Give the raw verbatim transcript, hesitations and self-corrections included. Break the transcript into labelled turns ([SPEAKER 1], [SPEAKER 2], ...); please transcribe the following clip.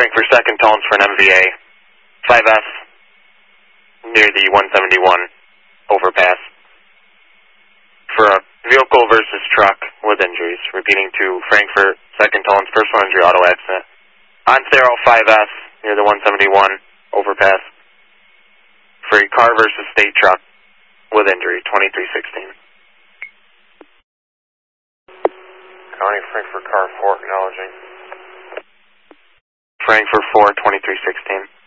[SPEAKER 1] Frankfurt second tones for an M V A. five F near the one seventy-one overpass. For a vehicle versus truck with injuries. Repeating to Frankfurt second tones, personal injury auto accident. On Thero five F near the one seventy-one overpass. For a car versus state truck with injury, twenty-three sixteen.
[SPEAKER 2] County Frankfurt car four acknowledging.
[SPEAKER 1] Frankfurt four, twenty-three sixteen.